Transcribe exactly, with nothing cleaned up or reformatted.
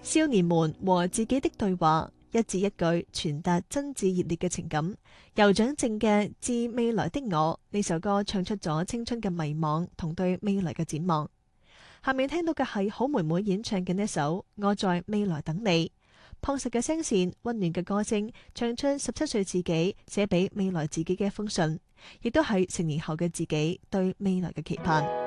少年們和自己的對話，一字一句傳達真摯熱烈嘅情感。酋長證嘅《致未來的我》呢首歌唱出咗青春嘅迷茫同對未來嘅展望。下面聽到嘅係好妹妹演唱嘅呢首《我在未來等你》，樸實嘅聲線，溫暖嘅歌聲，唱出十七歲自己寫俾未來自己嘅一封信，亦都係成年後嘅自己對未來嘅期盼。